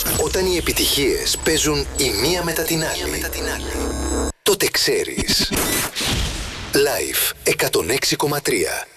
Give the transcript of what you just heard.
Όταν οι επιτυχίες παίζουν η μία μετά την άλλη, τότε ξέρεις. Live 106,3.